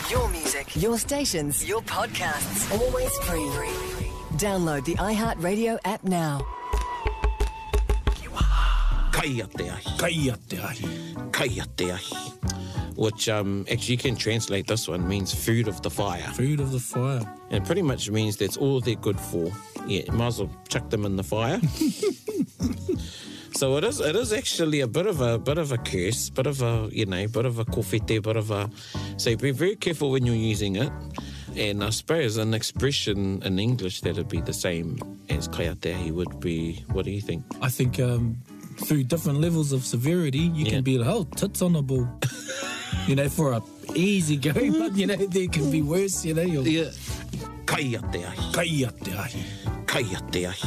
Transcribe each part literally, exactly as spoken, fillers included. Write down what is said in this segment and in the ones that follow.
Your music, your stations, your podcasts, always free. Download the iHeartRadio app now. Kaya te ahi. Kaya te ahi. Kaya te ahi. Which um, actually you can translate this one, means food of the fire. Food of the fire. And it pretty much means that's all they're good for. Yeah, might as well chuck them in the fire. So it is it is actually a bit of a bit of a curse, bit of a, you know, bit of a kofete, bit of a... So be very careful when you're using it. And I suppose an expression in English that would be the same as kaya te ahi would be, what do you think? I think um, through different levels of severity, you Yeah. can be, oh, tits on a ball. You know, for a easy go, but, you know, there can be worse, you know. You're... Yeah. Kaya te ahi. Kaya te ahi. Kaya te ahi.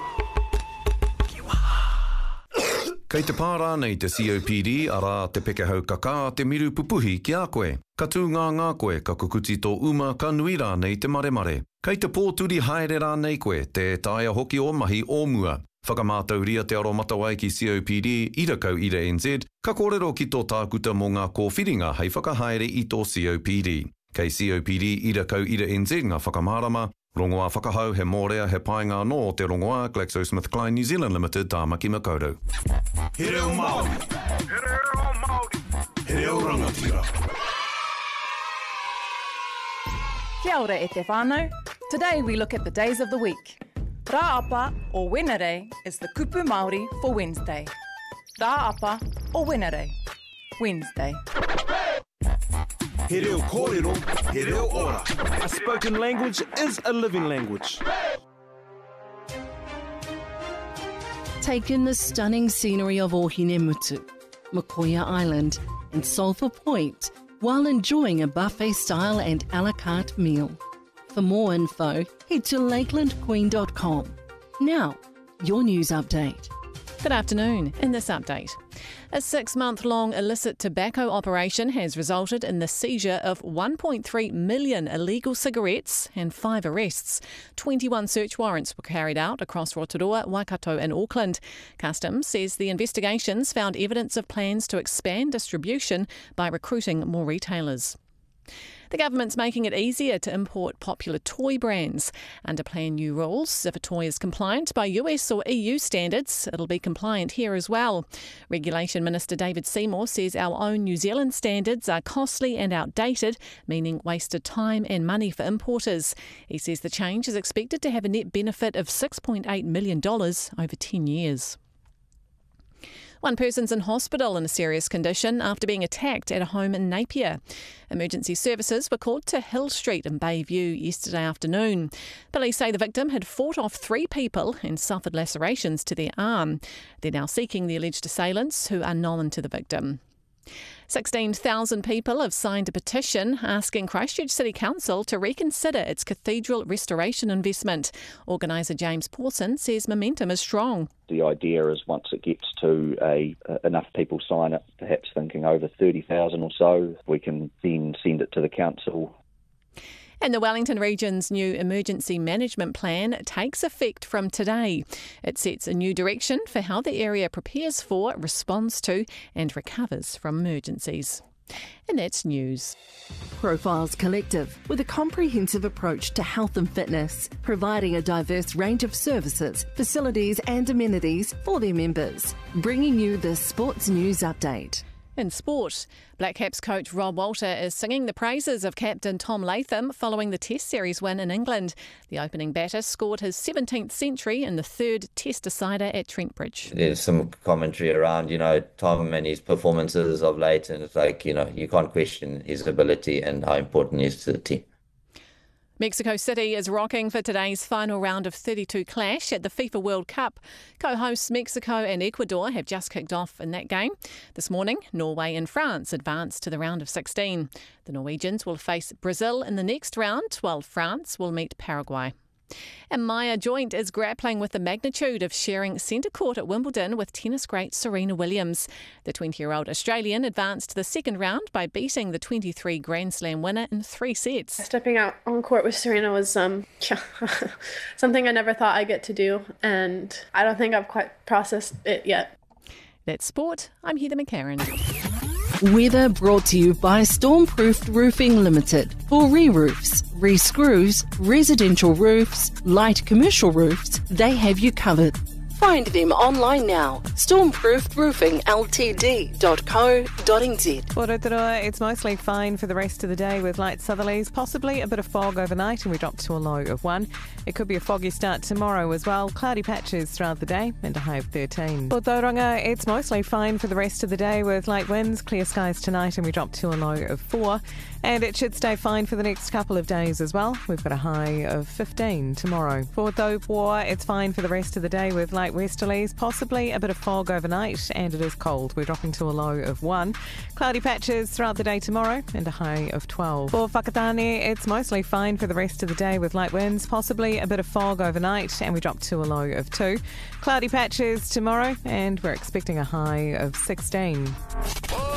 Kei te pārā nei te C O P D ara te pekehau kaka te miru pupuhi ki a koe. Ka tū ngā ngā koe ka kukuti tō uma ka nui rā nei te mare mare. Kei te pōturi haere rā nei koe te taia hoki o mahi o mua. Whakamātau ria te aro matawai ki C O P D ira kau ira N Z, ka kōrero ki tō tākuta mō ngā kōwhiringa hei whakahaere i tō C O P D. Kei C O P D ira kau ira N Z ngā whakamārama, rongoā whakahau he mōrea he painga no o te rongoā GlaxoSmithKline New Zealand Limited tāmaki makaurau. He reo Māori. He reo Māori. He reo rangatira. Kia ora e te whānau. Today we look at the days of the week. Rāapa or Wenere is the kupu Māori for Wednesday. Rāapa or Wenere, Wednesday. He reo kōrero. He reo ora. A spoken language is a living language. Take in the stunning scenery of Ohinemutu, Makoia Island and Sulphur Point while enjoying a buffet-style and a la carte meal. For more info, head to lakeland queen dot com. Now, your news update. Good afternoon. In this update, a six-month-long illicit tobacco operation has resulted in the seizure of one point three million illegal cigarettes and five arrests. twenty-one search warrants were carried out across Rotorua, Waikato and Auckland. Customs says the investigations found evidence of plans to expand distribution by recruiting more retailers. The government's making it easier to import popular toy brands. Under plan new rules, if a toy is compliant by U S or E U standards, it'll be compliant here as well. Regulation Minister David Seymour says our own New Zealand standards are costly and outdated, meaning wasted time and money for importers. He says the change is expected to have a net benefit of six point eight million dollars over ten years. One person's in hospital in a serious condition after being attacked at a home in Napier. Emergency services were called to Hill Street in Bayview yesterday afternoon. Police say the victim had fought off three people and suffered lacerations to their arm. They're now seeking the alleged assailants, who are known to the victim. sixteen thousand people have signed a petition asking Christchurch City Council to reconsider its cathedral restoration investment. Organiser James Pawson says momentum is strong. The idea is once it gets to a uh, enough people sign it, perhaps thinking over thirty thousand or so, we can then send it to the council. And the Wellington Region's new emergency management plan takes effect from today. It sets a new direction for how the area prepares for, responds to and recovers from emergencies. And that's news. Profiles Collective, with a comprehensive approach to health and fitness, providing a diverse range of services, facilities and amenities for their members. Bringing you the Sports News Update. In sport, Black Caps coach Rob Walter is singing the praises of captain Tom Latham following the Test Series win in England. The opening batter scored his seventeenth century in the third Test decider at Trent Bridge. There's some commentary around, you know, Tom and his performances of late, and it's like, you know, you can't question his ability and how important he is to the team. Mexico City is rocking for today's final round of thirty-two clash at the FIFA World Cup. Co-hosts Mexico and Ecuador have just kicked off in that game. This morning, Norway and France advanced to the round of sixteen. The Norwegians will face Brazil in the next round, while France will meet Paraguay. And Maya Joint is grappling with the magnitude of sharing centre court at Wimbledon with tennis great Serena Williams. The twenty-year-old Australian advanced to the second round by beating the twenty-three Grand Slam winner in three sets. Stepping out on court with Serena was um, something I never thought I'd get to do, and I don't think I've quite processed it yet. That's sport. I'm Heather McCarran. Weather brought to you by Stormproofed Roofing Limited. For re-roofs, re-screws, residential roofs, light commercial roofs, they have you covered. Find them online now. stormproofed roofing l t d dot co dot n z. For Rotorua, it's mostly fine for the rest of the day with light southerlies, possibly a bit of fog overnight, and we drop to a low of one. It could be a foggy start tomorrow as well. Cloudy patches throughout the day and a high of thirteen. For Tauranga, it's mostly fine for the rest of the day with light winds, clear skies tonight, and we drop to a low of four. And it should stay fine for the next couple of days as well. We've got a high of fifteen tomorrow. For Taupua, it's fine for the rest of the day with light westerlies, possibly a bit of fog overnight, and it is cold. We're dropping to a low of one. Cloudy patches throughout the day tomorrow and a high of twelve. For Whakatane, it's mostly fine for the rest of the day with light winds, possibly a bit of fog overnight, and we drop to a low of two. Cloudy patches tomorrow, and we're expecting a high of sixteen.